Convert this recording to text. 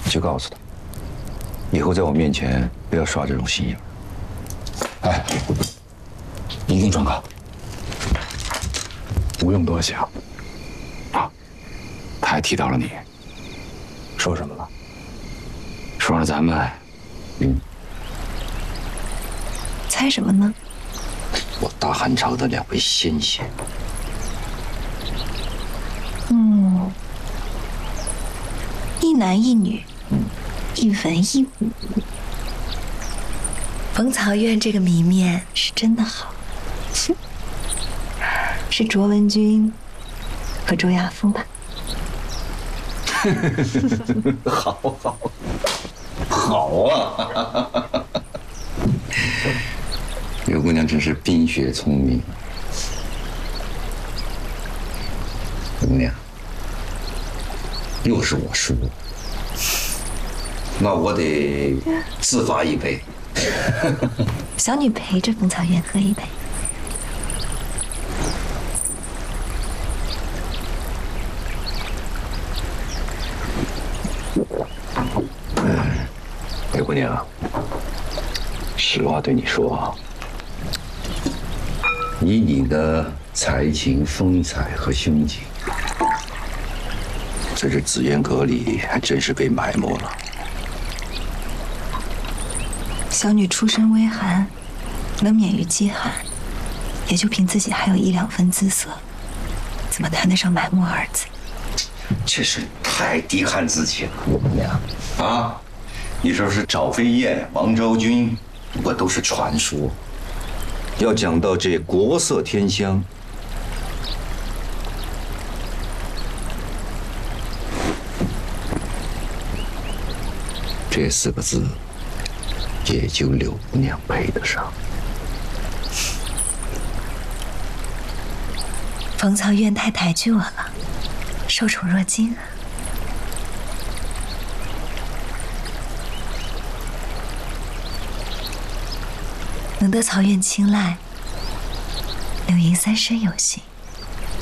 去告诉他，以后在我面前不要耍这种心眼。 哎，一定转告。 不用多想。 啊，他还提到了你， 说什么了？ 说让咱们， 猜什么呢？ 我大汉朝的2位先贤。 一男一女，一文一武。冯曹院这个谜面是真的好，是卓文君和周亚夫吧？ 好啊！刘姑娘真是冰雪聪明。刘姑娘，又是我输，那我得自罚一杯。 小女陪着冯曹院喝一杯。 刘姑娘，实话对你说，以你的才情、风采和胸襟，在这紫烟阁里还真是被埋没了。 小女出身微寒，能免于饥寒，也就凭自己还有1、2分姿色，怎么谈得上埋没二字？ 这是太低看自己了，刘姑娘啊！你说是赵飞燕、王昭君，不过都是传说。要讲到这国色天香，这4个字，也就刘姑娘配得上。 冯曹院太抬举我了，受宠若惊啊！能得曹院青睐，柳营三生有幸。